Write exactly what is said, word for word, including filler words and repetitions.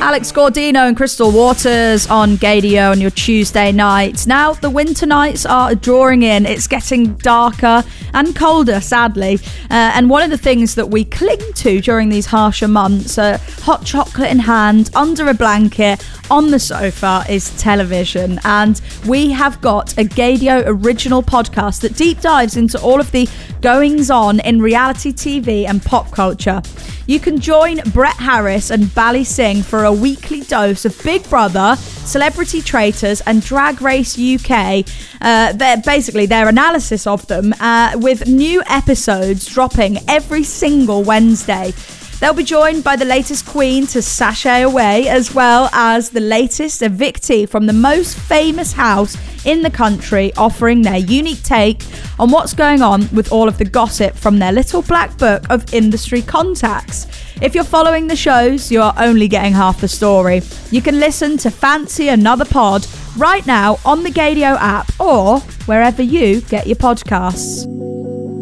Alex Gordino and Crystal Waters on Gaydio on your Tuesday night. Now, the winter nights are drawing in. It's getting darker and colder, sadly. Uh, and one of the things that we cling to during these harsher months, uh, hot chocolate in hand, under a blanket, on the sofa, is television. And we have got a Gaydio original podcast that deep dives into all of the goings-on in reality T V and pop culture. You can join Brett Harris and Bally Singh for a weekly dose of Big Brother, Celebrity Traitors and Drag Race U K. Uh, they're basically their analysis of them, uh, with new episodes dropping every single Wednesday. They'll be joined by the latest queen to sashay away, as well as the latest evictee from the most famous house in the country, offering their unique take on what's going on with all of the gossip from their little black book of industry contacts. If you're following the shows, you're only getting half the story. You can listen to Fancy Another Pod right now on the Gaydio app or wherever you get your podcasts.